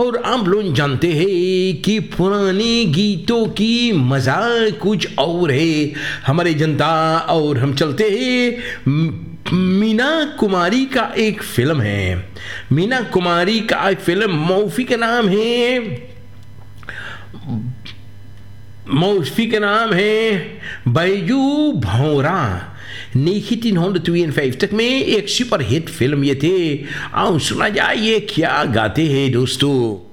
और आप लोग जानते हैं कि पुराने गीतों की मजा कुछ और है हमारे जनता। और हम चलते हैं मीना कुमारी का एक फिल्म है, मीना कुमारी का एक फिल्म मौफी का नाम है, मौफी का नाम है बैजू भौरा। 1952 में एक सुपर हिट फिल्म ये थे। आओ सुना जाए ये क्या गाते हैं दोस्तों।